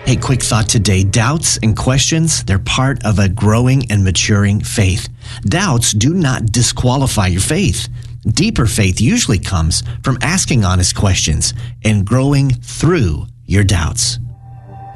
Hey, quick thought today. Doubts and questions, they're part of a growing and maturing faith. Doubts do not disqualify your faith. Deeper faith usually comes from asking honest questions and growing through your doubts.